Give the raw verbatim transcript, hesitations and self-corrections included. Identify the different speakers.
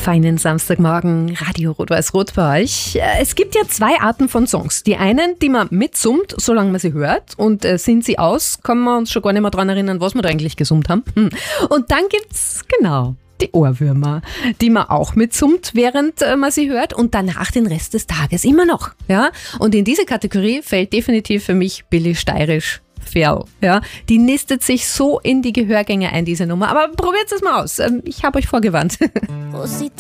Speaker 1: feinen Samstagmorgen, Radio Rot-Weiß-Rot bei euch. Es gibt ja zwei Arten von Songs. Die einen, die man mitsummt, solange man sie hört. Und äh, sind sie aus, können wir uns schon gar nicht mehr daran erinnern, was wir da eigentlich gesummt haben. Hm. Und dann gibt's, genau, die Ohrwürmer, die man auch mitsummt, während äh, man sie hört. Und danach den Rest des Tages immer noch. Ja? Und in diese Kategorie fällt definitiv für mich Billy Steirisch. Ferl, ja, die nistet sich so in die Gehörgänge ein, diese Nummer. Aber probiert es mal aus. Ich habe euch vorgewarnt.
Speaker 2: Wo sie